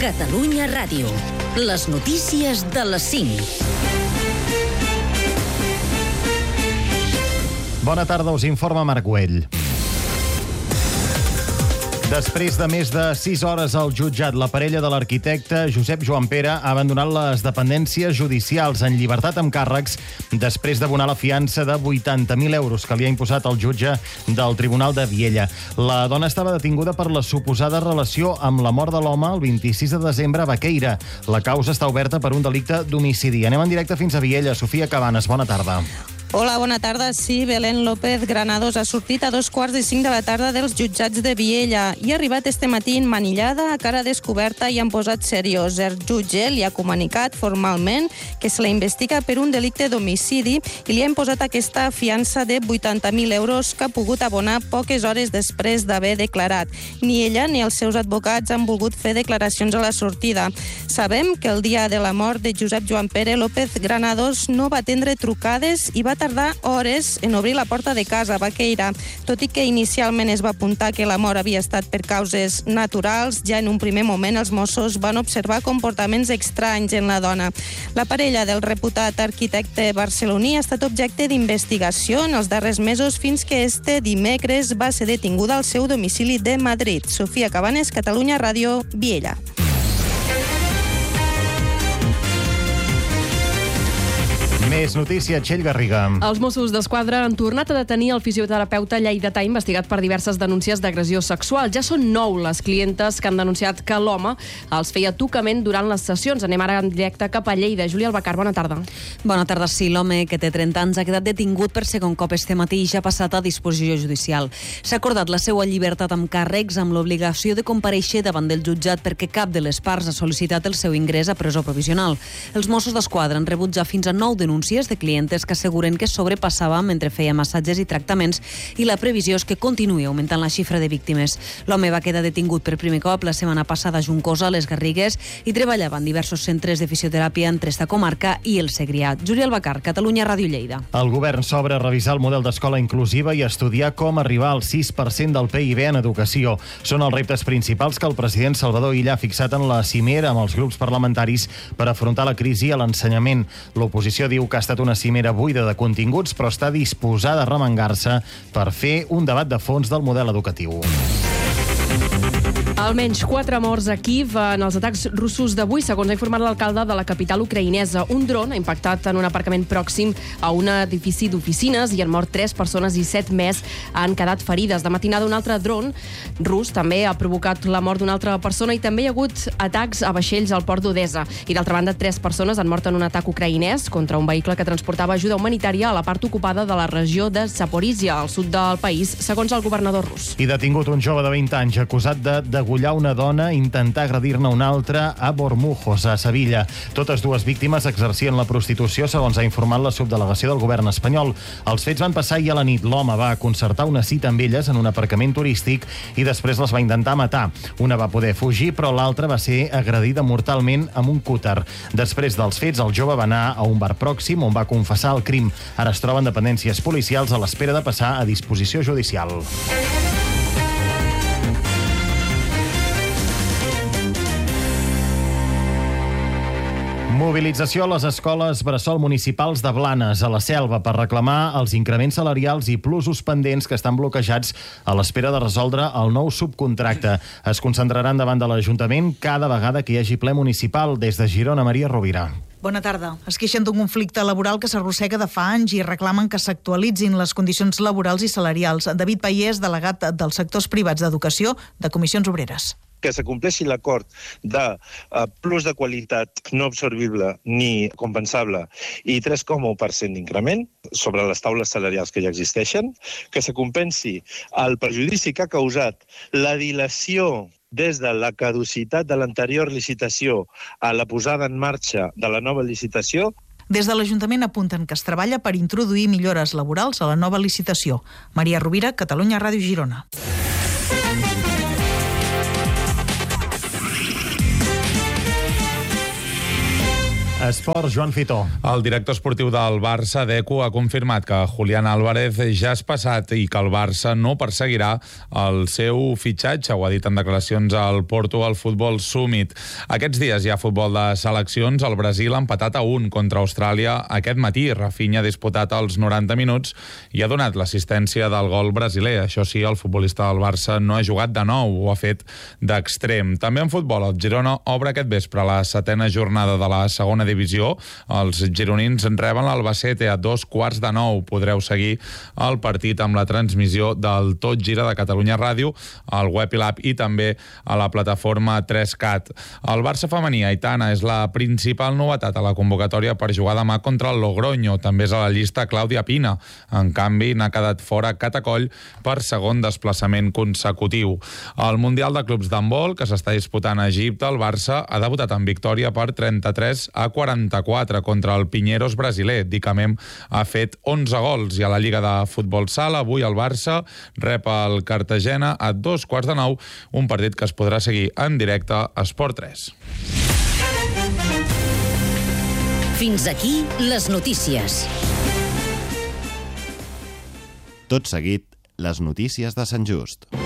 Catalunya Ràdio. Les notícies de les 5. Bona tarda, us informa Marc Güell. Després de més de 6 hores al jutjat, la parella de l'arquitecte Josep Joan Pere ha abandonat les dependències judicials en llibertat amb càrrecs després d'abonar la fiança de 80.000 euros que li ha imposat el jutge del Tribunal de Viella. La dona estava detinguda per la suposada relació amb la mort de l'home el 26 de desembre a Baqueira. La causa està oberta per un delicte d'homicidi. Anem en directe fins a Viella. Sofia Cabanes, bona tarda. Hola, bona tarda. Sí, Belén López Granados ha sortit a 2:45 de la tarda dels jutjats de Viella i ha arribat este matí manillada, a cara descoberta i han posat seriós. El jutge li ha comunicat formalment que se la investiga per un delicte d'homicidi i li ha imposat aquesta fiança de 80.000 euros que ha pogut abonar poques hores després d'haver declarat. Ni ella ni els seus advocats han volgut fer declaracions a la sortida. Sabem que el dia de la mort de Josep Joan Pere, López Granados no va atendre trucades i va tardar hores en obrir la porta de casa a Baqueira. Tot i que inicialment es va apuntar que la mort havia estat per causes naturals, ja en un primer moment els Mossos van observar comportaments estranys en la dona. La parella del reputat arquitecte barceloní ha estat objecte d'investigació en els darrers mesos fins que este dimecres va ser detinguda al seu domicili de Madrid. Sofia Cabanes, Catalunya Ràdio, Viella. Més notícia, Txell Garriga. Els Mossos d'Esquadra han tornat a detenir el fisioterapeuta lleidatà investigat per diverses denúncies d'agressió sexual. Ja són 9 les clientes que han denunciat que l'home els feia tocament durant les sessions. Anem ara en directe cap a Lleida. Júlia Albacar, bona tarda. Bona tarda. Sí, l'home, que té 30 anys, ha quedat detingut per segon cop este matí i ja ha passat a disposició judicial. S'ha acordat la seva llibertat amb càrrecs amb l'obligació de comparèixer davant del jutjat perquè cap de les parts ha sol·licitat el seu ingrés a presó provisional. Els Mossos d'Esquadra han rebut ja fins a 9 denúncies de clientes que asseguren que sobrepassava mentre feia massatges i tractaments i la previsió és que continuï augmentant la xifra de víctimes. L'home va quedar detingut per primer cop la setmana passada a Juncosa, a les Garrigues, i treballava en diversos centres de fisioteràpia entre esta comarca i el Segrià. Júlia Albacar, Catalunya Ràdio, Lleida. El govern s'obre a revisar el model d'escola inclusiva i a estudiar com arribar al 6% del PIB en educació. Són els reptes principals que el president Salvador Illa ha fixat en la cimera amb els grups parlamentaris per afrontar la crisi a l'ensenyament. L'oposició diu que ha estat una cimera buida de continguts, però està disposada a remengar-se per fer un debat de fons del model educatiu. Almenys 4 morts a Kíev en els atacs russos d'avui, segons ha informat l'alcalde de la capital ucraïnesa. Un dron ha impactat en un aparcament pròxim a un edifici d'oficines i han mort 3 persones i 7 més han quedat ferides. De matinada, un altre dron rus també ha provocat la mort d'una altra persona i també hi ha hagut atacs a vaixells al port d'Odessa. I d'altra banda, 3 persones han mort en un atac ucraïnès contra un vehicle que transportava ajuda humanitària a la part ocupada de la regió de Zaporizhia, al sud del país, segons el governador rus. I detingut un jove de 20 anys acusat de degollar una dona i intentar agredir-ne una altra a Bormujos, a Sevilla. Totes dues víctimes exercien la prostitució, segons ha informat la subdelegació del govern espanyol. Els fets van passar ahir a la nit. L'home va concertar una cita amb elles en un aparcament turístic i després les va intentar matar. Una va poder fugir, però l'altra va ser agredida mortalment amb un cúter. Després dels fets, el jove va anar a un bar pròxim on va confessar el crim. Ara es troben dependències policials a l'espera de passar a disposició judicial. Mobilització a les escoles bressol municipals de Blanes, a la Selva, per reclamar els increments salarials i plusos pendents que estan bloquejats a l'espera de resoldre el nou subcontracte. Es concentraran davant de l'Ajuntament cada vegada que hi hagi ple municipal. Des de Girona, Maria Rovira. Bona tarda. Es queixen d'un conflicte laboral que s'arrossega de fa anys i reclamen que s'actualitzin les condicions laborals i salarials. David Paiés, delegat dels sectors privats d'educació de Comissions Obreres. Que s'acompleixi l'acord de plus de qualitat no absorbible ni compensable i 3,1% d'increment sobre les taules salarials que ja existeixen, que s'acompensi el perjudici que ha causat la dilació des de la caducitat de l'anterior licitació a la posada en marxa de la nova licitació. Des de l'Ajuntament apunten que es treballa per introduir millores laborals a la nova licitació. Maria Rovira, Catalunya Ràdio, Girona. Esports, Joan Fitó. El director esportiu del Barça, Deco, ha confirmat que Julián Álvarez ja és passat i que el Barça no perseguirà el seu fitxatge. Ho ha dit en declaracions al Portugal Football Summit. Aquests dies hi ha futbol de seleccions. El Brasil ha empatat a 1 contra Austràlia aquest matí. Rafinha ha disputat els 90 minuts i ha donat l'assistència del gol brasiler. Això sí, el futbolista del Barça no ha jugat de nou, ho ha fet d'extrem. També en futbol, el Girona obre aquest vespre la 7ª jornada de la segona divisió. Els gironins reben l'Albacete a 8:45. Podreu seguir el partit amb la transmissió del Tot Gira de Catalunya Ràdio, al web i l'app i també a la plataforma 3CAT. El Barça femení, Aitana, és la principal novetat a la convocatòria per jugar demà contra el Logroño. També és a la llista Clàudia Pina. En canvi, n'ha quedat fora Catacoll per segon desplaçament consecutiu. Al Mundial de Clubs d'handbol, que s'està disputant a Egipte, el Barça ha debutat en victòria per 33-44 contra el Pinheiros brasiler. Dicamem ha fet 11 gols. I a la Lliga de Futbol Sala, avui el Barça rep el Cartagena a 8:45, un partit que es podrà seguir en directe a Esport 3. Fins aquí les notícies. Tot seguit, les notícies de Sant Just.